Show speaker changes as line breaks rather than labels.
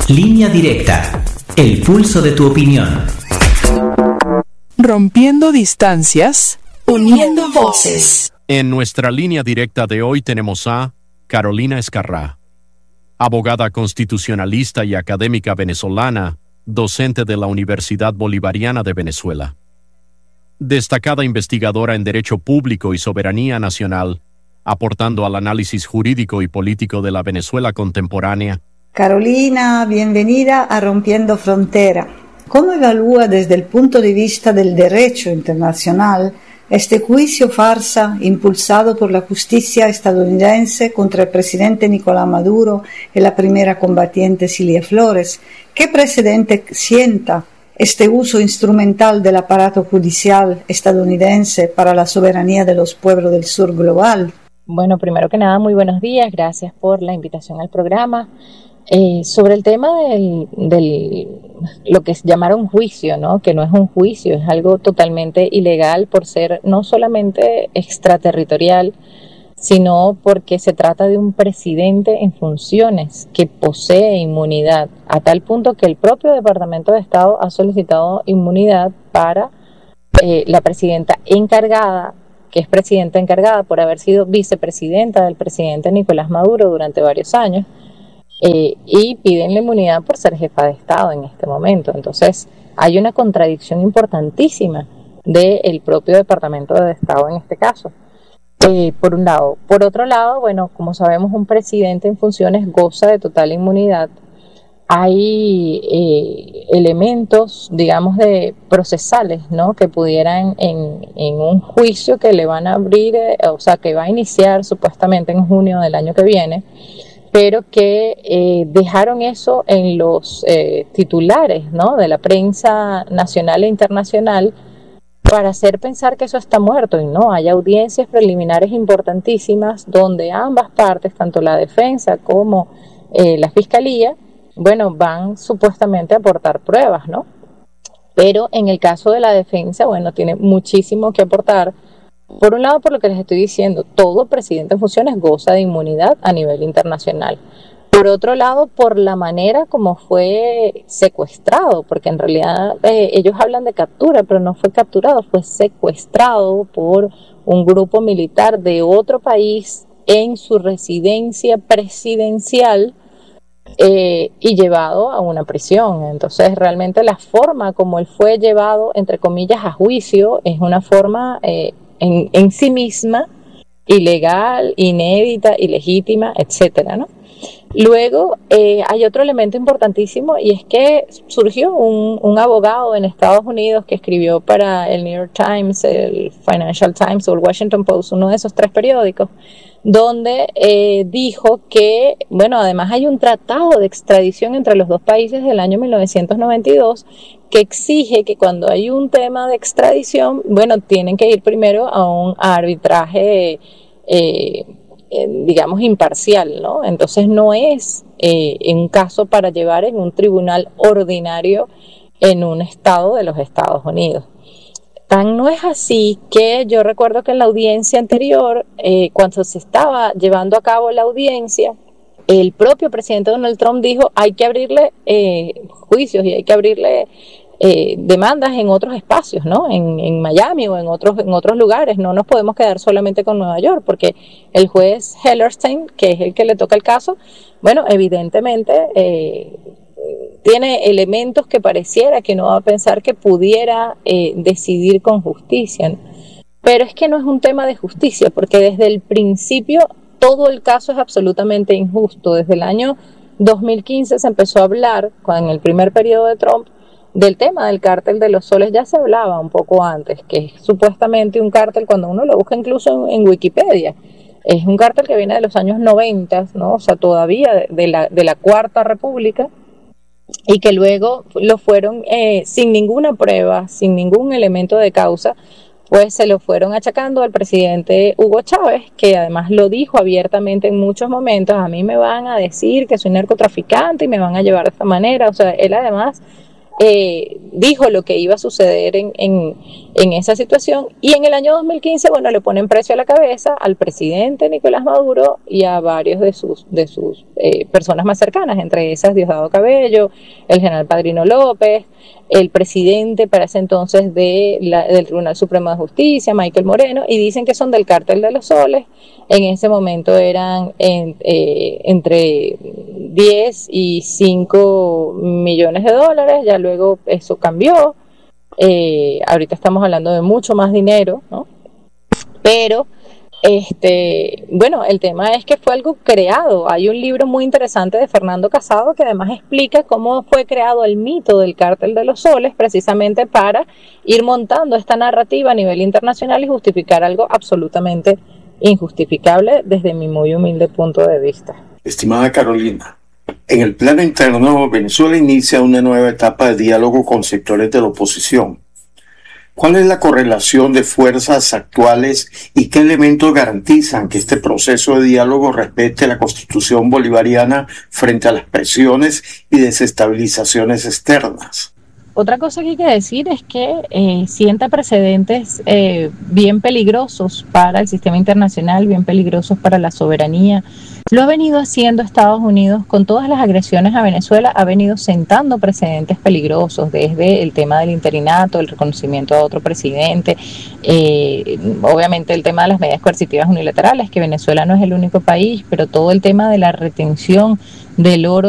Línea Directa, el pulso de tu opinión.
Rompiendo distancias,
uniendo voces.
En nuestra línea directa de hoy tenemos a Carolina Escarrá, abogada constitucionalista y académica venezolana, docente de la Universidad Bolivariana de Venezuela. Destacada investigadora en Derecho Público y Soberanía Nacional, aportando al análisis jurídico y político de la Venezuela contemporánea.
Carolina, bienvenida a Rompiendo Frontera. ¿Cómo evalúa desde el punto de vista del derecho internacional este juicio farsa impulsado por la justicia estadounidense contra el presidente Nicolás Maduro y la primera combatiente Cilia Flores? ¿Qué precedente sienta este uso instrumental del aparato judicial estadounidense para la soberanía de los pueblos del sur global?
Bueno, primero que nada, muy buenos días, gracias por la invitación al programa. Sobre el tema del lo que llamaron juicio, ¿no? Que no es un juicio, es algo totalmente ilegal por ser no solamente extraterritorial, sino porque se trata de un presidente en funciones que posee inmunidad, a tal punto que el propio Departamento de Estado ha solicitado inmunidad para la presidenta encargada, que es presidenta encargada por haber sido vicepresidenta del presidente Nicolás Maduro durante varios años, y piden la inmunidad por ser jefa de Estado en este momento. Entonces hay una contradicción importantísima del propio Departamento de Estado en este caso, por un lado. Por otro lado, bueno, como sabemos, un presidente en funciones goza de total inmunidad. Hay elementos, digamos, de procesales, ¿no? Que pudieran en un juicio que le van a abrir, o sea, que va a iniciar supuestamente en junio del año que viene, pero que dejaron eso en los titulares, ¿no? De la prensa nacional e internacional para hacer pensar que eso está muerto, y no, hay audiencias preliminares importantísimas donde ambas partes, tanto la defensa como la fiscalía, bueno, van supuestamente a aportar pruebas, ¿no? Pero en el caso de la defensa, bueno, tiene muchísimo que aportar. Por un lado, por lo que les estoy diciendo, todo presidente en funciones goza de inmunidad a nivel internacional. Por otro lado, por la manera como fue secuestrado, porque en realidad ellos hablan de captura, pero no fue capturado, fue secuestrado por un grupo militar de otro país en su residencia presidencial y llevado a una prisión. Entonces, realmente la forma como él fue llevado, entre comillas, a juicio, es una forma en sí misma ilegal, inédita, ilegítima, etcétera, ¿no? Luego hay otro elemento importantísimo, y es que surgió un abogado en Estados Unidos que escribió para el New York Times, el Financial Times o el Washington Post, uno de esos tres periódicos, donde dijo que, bueno, además hay un tratado de extradición entre los dos países del año 1992 que exige que cuando hay un tema de extradición, bueno, tienen que ir primero a un arbitraje digamos imparcial, ¿no? Entonces no es un caso para llevar en un tribunal ordinario en un estado de los Estados Unidos. Tan no es así que yo recuerdo que en la audiencia anterior, cuando se estaba llevando a cabo la audiencia, el propio presidente Donald Trump dijo hay que abrirle juicios y hay que abrirle demandas en otros espacios, ¿no? En Miami o en otros lugares. No nos podemos quedar solamente con Nueva York, porque el juez Hellerstein, que es el que le toca el caso, bueno, evidentemente tiene elementos que pareciera que no va a pensar que pudiera decidir con justicia, ¿no? Pero es que no es un tema de justicia, porque desde el principio todo el caso es absolutamente injusto. Desde el año 2015 se empezó a hablar, en el primer periodo de Trump, del tema del cártel de los soles. Ya se hablaba un poco antes, que es supuestamente un cártel, cuando uno lo busca incluso en Wikipedia, es un cártel que viene de los años 90, ¿no? O sea, todavía de la Cuarta República, y que luego lo fueron, sin ninguna prueba, sin ningún elemento de causa, pues se lo fueron achacando al presidente Hugo Chávez, que además lo dijo abiertamente en muchos momentos: a mí me van a decir que soy narcotraficante y me van a llevar de esta manera. O sea, él además dijo lo que iba a suceder en esa situación, y en el año 2015, bueno, le ponen precio a la cabeza al presidente Nicolás Maduro y a varios de sus personas más cercanas, entre esas Diosdado Cabello, el general Padrino López, el presidente para ese entonces del Tribunal Supremo de Justicia, Michael Moreno, y dicen que son del Cártel de los Soles. En ese momento eran entre 10 y 5 millones de dólares, ya luego eso cambió. Ahorita estamos hablando de mucho más dinero, ¿no? Pero bueno, el tema es que fue algo creado. Hay un libro muy interesante de Fernando Casado que además explica cómo fue creado el mito del Cártel de los Soles, precisamente para ir montando esta narrativa a nivel internacional y justificar algo absolutamente injustificable desde mi muy humilde punto de vista.
Estimada Carolina, en el plano interno, Venezuela inicia una nueva etapa de diálogo con sectores de la oposición. ¿Cuál es la correlación de fuerzas actuales y qué elementos garantizan que este proceso de diálogo respete la Constitución bolivariana frente a las presiones y desestabilizaciones externas?
Otra cosa que hay que decir es que sienta precedentes bien peligrosos para el sistema internacional, bien peligrosos para la soberanía. Lo ha venido haciendo Estados Unidos con todas las agresiones a Venezuela, ha venido sentando precedentes peligrosos, desde el tema del interinato, el reconocimiento a otro presidente, obviamente el tema de las medidas coercitivas unilaterales, que Venezuela no es el único país, pero todo el tema de la retención del oro